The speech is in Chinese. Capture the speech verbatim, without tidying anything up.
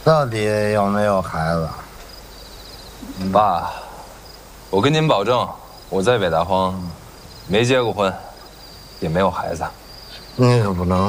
到底有没有孩子？ 爸，我跟您保证，我在北大荒没结过婚，也没有孩子。 你可不能